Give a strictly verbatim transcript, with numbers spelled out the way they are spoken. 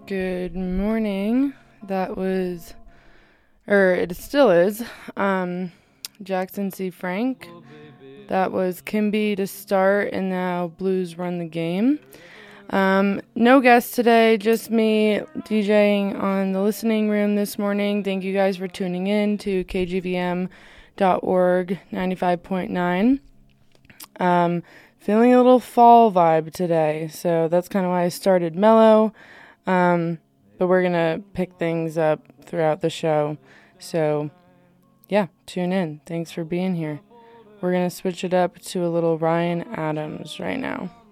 Good morning. That was, or it still is, um, Jackson C. Frank. That was Kimby to start, and now Blues run the game. Um, no guests today, just me DJing on the listening room this morning. Thank you guys for tuning in to K G V M dot org ninety-five point nine. Um, feeling a little fall vibe today, so that's kind of why I started mellow. Um, but we're going to pick things up throughout the show. So, yeah, tune in. Thanks for being here. We're going to switch it up to a little Ryan Adams right now.